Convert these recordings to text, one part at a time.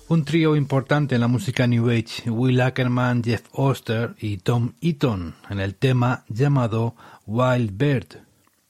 Un trío importante en la música New Age, Will Ackerman, Jeff Oster y Tom Eaton, en el tema llamado Wild Bird.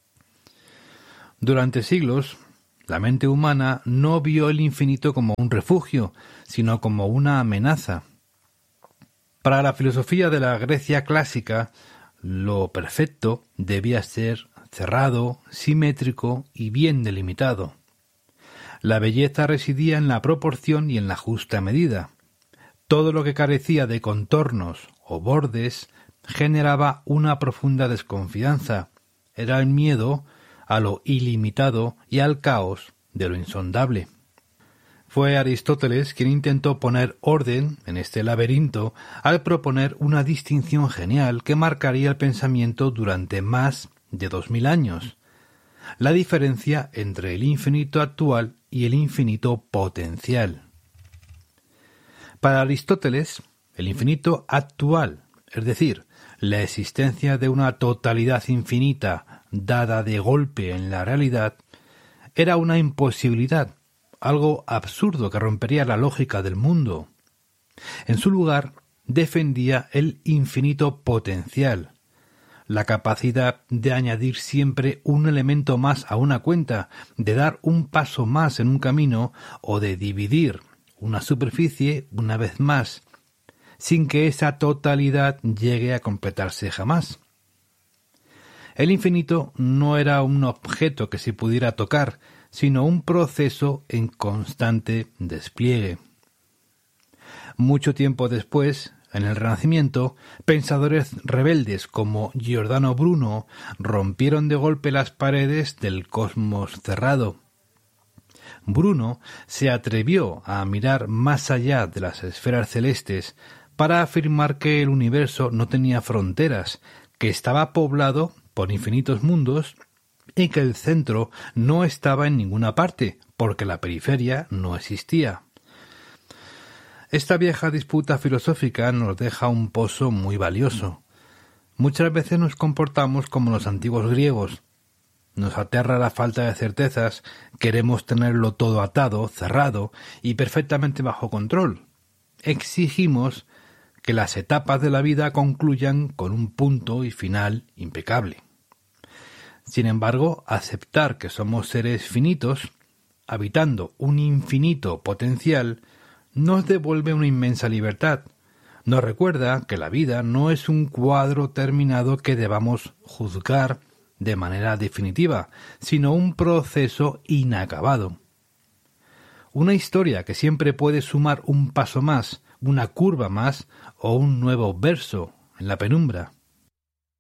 Durante siglos, la mente humana no vio el infinito como un refugio, sino como una amenaza. Para la filosofía de la Grecia clásica, lo perfecto debía ser cerrado, simétrico y bien delimitado. La belleza residía en la proporción y en la justa medida. Todo lo que carecía de contornos o bordes generaba una profunda desconfianza. Era el miedo a lo ilimitado y al caos de lo insondable. Fue Aristóteles quien intentó poner orden en este laberinto al proponer una distinción genial que marcaría el pensamiento durante más de 2000 años. La diferencia entre el infinito actual y el infinito potencial. Para Aristóteles, el infinito actual, es decir, la existencia de una totalidad infinita dada de golpe en la realidad, era una imposibilidad, algo absurdo que rompería la lógica del mundo. En su lugar, defendía el infinito potencial, la capacidad de añadir siempre un elemento más a una cuenta, de dar un paso más en un camino o de dividir una superficie una vez más, sin que esa totalidad llegue a completarse jamás. El infinito no era un objeto que se pudiera tocar, sino un proceso en constante despliegue. Mucho tiempo después, en el Renacimiento, pensadores rebeldes como Giordano Bruno rompieron de golpe las paredes del cosmos cerrado. Bruno se atrevió a mirar más allá de las esferas celestes para afirmar que el universo no tenía fronteras, que estaba poblado por infinitos mundos y que el centro no estaba en ninguna parte, porque la periferia no existía. Esta vieja disputa filosófica nos deja un pozo muy valioso. Muchas veces nos comportamos como los antiguos griegos. Nos aterra la falta de certezas, queremos tenerlo todo atado, cerrado y perfectamente bajo control. Exigimos que las etapas de la vida concluyan con un punto y final impecable. Sin embargo, aceptar que somos seres finitos, habitando un infinito potencial, nos devuelve una inmensa libertad. Nos recuerda que la vida no es un cuadro terminado que debamos juzgar de manera definitiva, sino un proceso inacabado. Una historia que siempre puede sumar un paso más, una curva más o un nuevo verso en la penumbra.